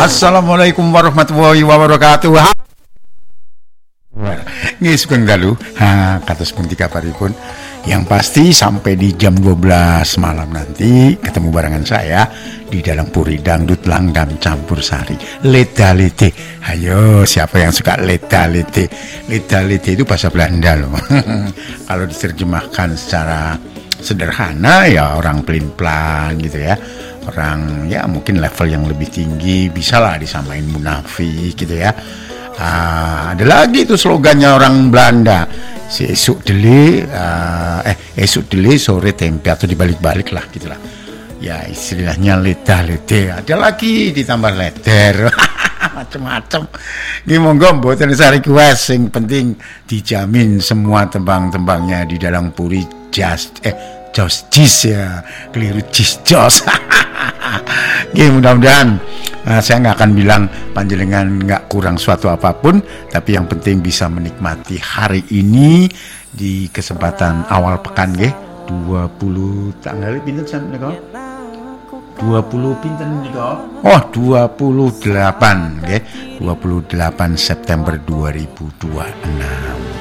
Assalamualaikum warahmatullahi wabarakatuh. Nggih sugeng dalu. Kados pundi kabaripun? Yang pasti sampai di jam 12 malam nanti ketemu barengan saya di dalam Puri Dangdut Langgam Campur Sari. Leda-lede. Ayo, siapa yang suka leda-lede? Leda-lede itu bahasa Belanda loh. Kalau diterjemahkan secara sederhana ya orang pelin-pelan gitu ya. Orang ya mungkin level yang lebih tinggi bisalah disamain munafik gitu ya. Ada lagi itu slogannya orang Belanda, si esuk dele sore tempe, atau dibalik-balik lah gitulah ya, istilahnya leda-lede. Ada lagi ditambah leder. Macam-macam. Nggih monggo mboten usah request, sing penting dijamin semua tembang-tembangnya di dalam Puri Jos ya, keliru Jos. Nggih, mudah-mudahan saya nggak akan bilang panjenengan nggak kurang suatu apapun, tapi yang penting bisa menikmati hari ini di kesempatan awal pekan nggih, 20 tanggal pinten sampe niku? 20 pinten niku? Oh, 28 nggih. 28 September 2026.